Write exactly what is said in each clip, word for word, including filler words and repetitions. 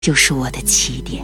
就是我的起点。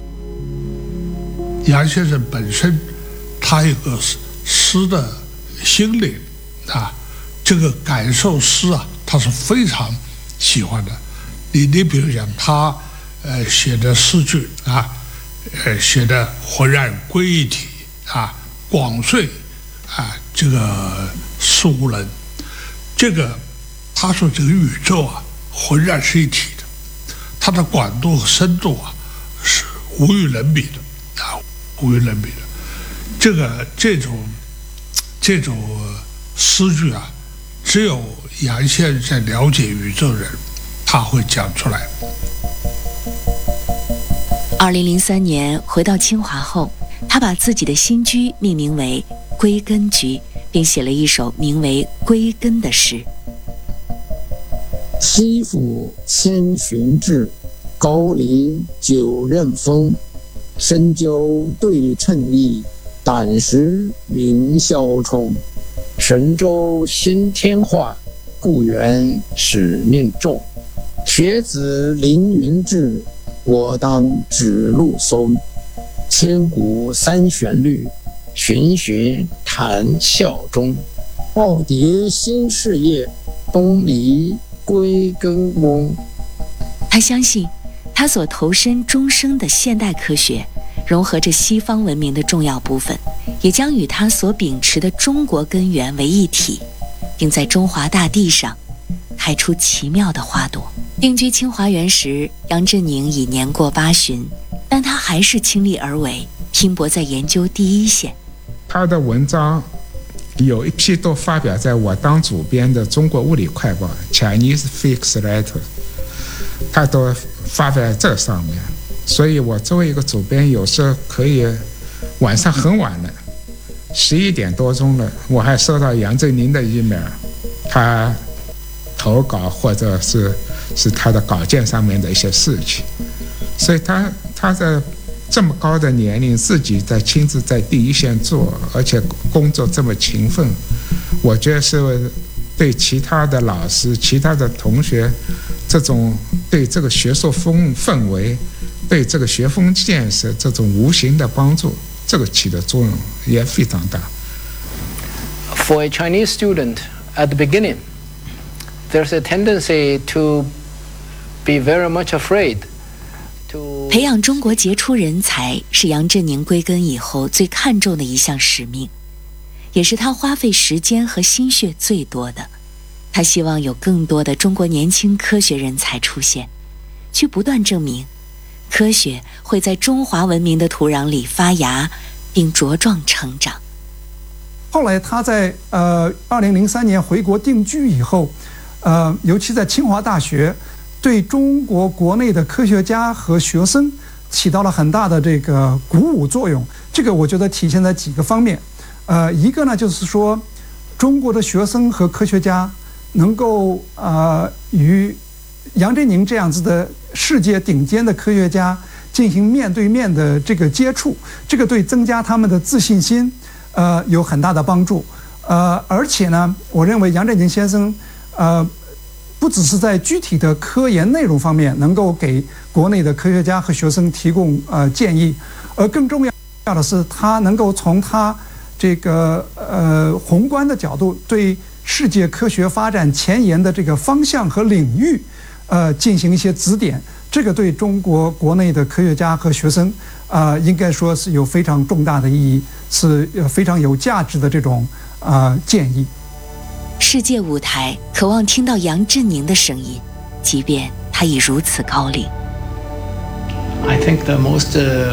杨先生本身他有个诗的心灵啊，这个感受诗啊，他是非常喜欢的。你你比如讲他呃写的诗句啊，呃写的浑然归一体啊，广遂啊，这个事无能，这个他说这个宇宙啊浑然是一体的，它的广度和深度啊是无与伦比的啊，无与伦比的。这个这种这种诗句啊，只有杨先生在了解宇宙人，他会讲出来。 二零零三年回到清华后，他把自己的新居命名为归根居，并写了一首名为《归根》的诗。 西府千寻至，高林九仞峰。深究对称意，胆识明霄冲。神州新天化，故园使命重。学子凌云志，我当指路松。千古三旋律，循循谈笑中。耄耋新事业，东篱归根翁。 他相信他所投身终生的现代科学融合着西方文明的重要部分，也将与他所秉持的中国根源为一体，并在中华大地上开出奇妙的花朵。定居清华园时，杨振宁已年过八旬，但他还是倾力而为，拼搏在研究第一线。 他的文章有一批都发表在我当主编的《中国物理快报》 Chinese Physics Letter， 他都发表在这上面。所以我作为一个主编，有时候可以晚上很晚了，十一点多钟了，我还收到杨振宁的 email， 他投稿或者是是他的稿件上面的一些事情。所以他他在这么高的年龄，自己在亲自在第一线做，而且工作这么勤奋，我觉得是对其他的老师、其他的同学，这种对这个学术风氛围、对这个学风建设这种无形的帮助，这个起的作用也非常大。 For a Chinese student at the beginning, there's a tendency to be very much afraid to 培养中国杰出人才是杨振宁归根以后最看重的一项使命，也是他花费时间和心血最多的。他希望有更多的中国年轻科学人才出现，去不断证明科学会在中华文明的土壤里发芽并茁壮成长。 后来他在呃二零零三年回国定居以后，呃，尤其在清华大学，对中国国内的科学家和学生起到了很大的这个鼓舞作用。这个我觉得体现在几个方面，呃，一个呢就是说，中国的学生和科学家能够呃与杨振宁这样子的世界顶尖的科学家进行面对面的这个接触，这个对增加他们的自信心呃有很大的帮助。呃，而且呢，我认为杨振宁先生呃不只是在具体的科研内容方面能够给国内的科学家和学生提供呃建议，而更重要的是他能够从他这个呃宏观的角度对世界科学发展前沿的这个方向和领域呃进行一些指点，这个对中国国内的科学家和学生呃应该说是有非常重大的意义，是非常有价值的这种呃建议。 世界舞台渴望听到杨振宁的声音，即便他已如此高龄。 I think the most uh,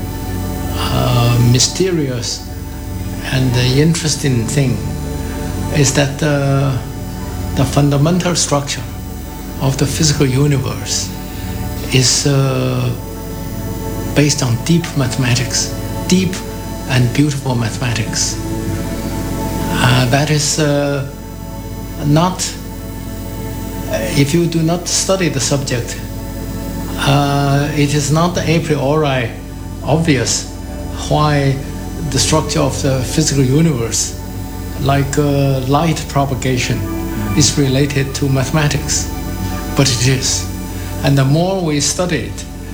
uh, mysterious and the interesting thing is that uh, the fundamental structure of the physical universe is uh, based on deep mathematics, deep and beautiful mathematics. Uh, that is uh, not, if you do not study the subject, uh, it is not a priori obvious why the structure of the physical universe, like uh, light propagation, is related to mathematics. But it is. And the more we study it,